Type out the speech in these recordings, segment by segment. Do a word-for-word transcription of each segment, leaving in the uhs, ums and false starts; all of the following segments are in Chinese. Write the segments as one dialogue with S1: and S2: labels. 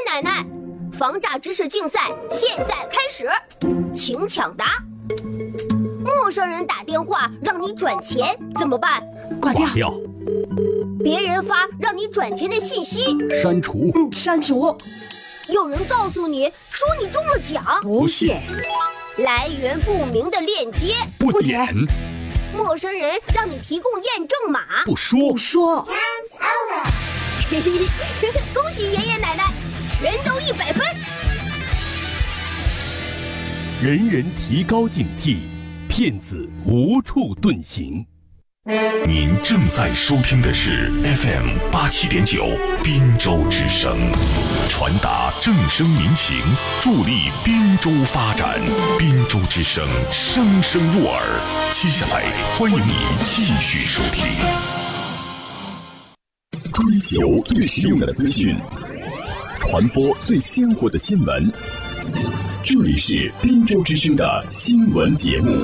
S1: 奶奶，防诈知识竞赛现在开始，请抢答。陌生人打电话让你转钱怎么办？
S2: 挂掉。
S3: 挂掉。
S1: 别人发让你转钱的信息，
S3: 删除。
S2: 嗯，删除。
S1: 有人告诉你说你中了奖，
S2: 不信。
S1: 来源不明的链接，
S3: 不点。
S1: 陌生人让你提供验证码，
S3: 不说。
S2: 不说。
S1: 嘿嘿嘿，恭喜爷爷奶奶，全都一百分。
S3: 人人提高警惕，骗子无处遁形。
S4: 您正在收听的是 F M 八七点九滨州之声，传达正声民情，助力滨州发展。滨州之声，声声入耳。接下来，欢迎你继续收听。
S5: 追求最实用的资讯，传播最鲜活的新闻。这里是滨州之声的新闻节目。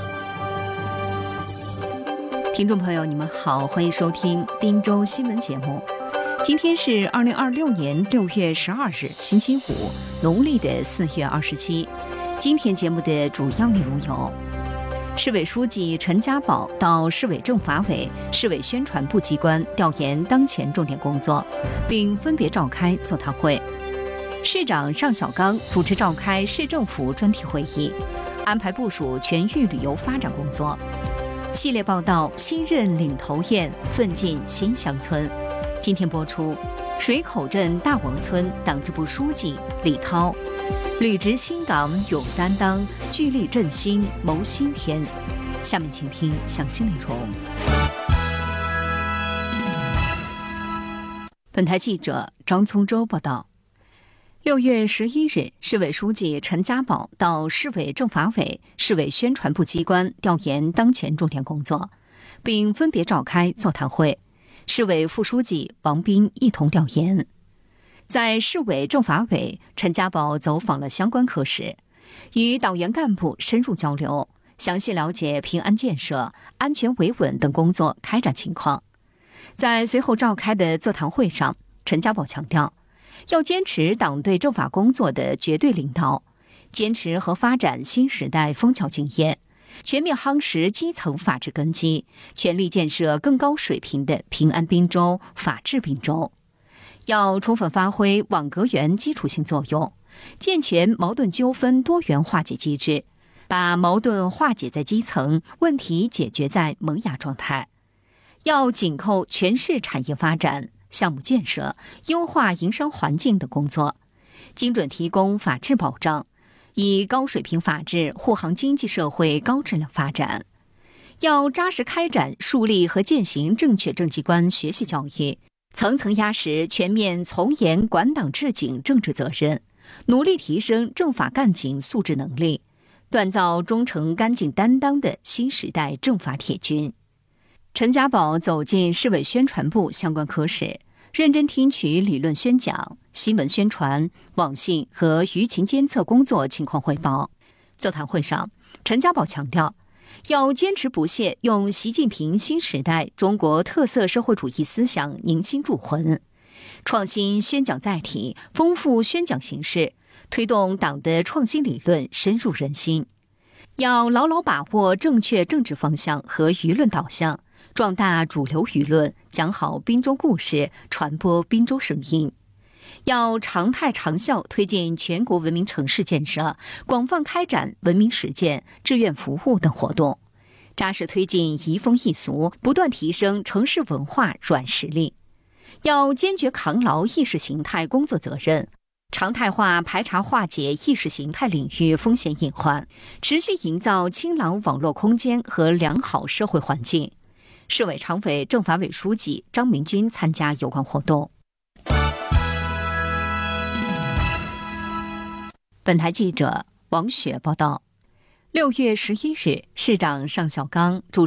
S6: 听众朋友，你们好，欢迎收听滨州新闻节目。今天是二零二六年六月十二日，星期五，农历的四月二十七。今天节目的主要内容有：市委书记陈家宝到市委政法委、市委宣传部机关调研当前重点工作，并分别召开座谈会。市长尚小刚主持召开市政府专题会议，安排部署全域旅游发展工作。系列报道：新任领头雁奋进新乡村。今天播出水口镇大王村党支部书记李涛，履职新岗勇担当，聚力振兴谋新天。下面请听详细内容。本台记者张聪洲报道。六月十一日，市委书记陈家宝到市委政法委、市委宣传部机关调研当前重点工作，并分别召开座谈会。市委副书记王斌一同调研。在市委政法委，陈家宝走访了相关科室，与党员干部深入交流，详细了解平安建设、安全维稳等工作开展情况。在随后召开的座谈会上，陈家宝强调，要坚持党对政法工作的绝对领导，坚持和发展新时代枫桥经验，全面夯实基层法治根基，全力建设更高水平的平安滨州、法治滨州。要充分发挥网格员基础性作用，健全矛盾纠纷多元化解机制，把矛盾化解在基层，问题解决在萌芽状态。要紧扣全市产业发展、项目建设、优化营商环境等工作，精准提供法治保障，以高水平法治护航经济社会高质量发展。要扎实开展树立和践行正确政绩观学习教育，层层压实全面从严管党治警政治责任，努力提升政法干警素质能力，锻造忠诚干净担当的新时代政法铁军。陈家宝走进市委宣传部相关科室，认真听取理论宣讲、新闻宣传、网信和舆情监测工作情况汇报。座谈会上，陈家宝强调，要坚持不懈用习近平新时代中国特色社会主义思想凝心铸魂，创新宣讲载体，丰富宣讲形式，推动党的创新理论深入人心。要牢牢把握正确政治方向和舆论导向，壮大主流舆论，讲好滨州故事，传播滨州声音。要常态长效推进全国文明城市建设，广泛开展文明实践、志愿服务等活动，扎实推进移风易俗，不断提升城市文化软实力。要坚决扛牢意识形态工作责任，常态化排查化解意识形态领域风险隐患，持续营造清朗网络空间和良好社会环境。市委常委、政法委书记张明军参加有关活动。本台记者王雪报道。六月十一日，市长尚小刚主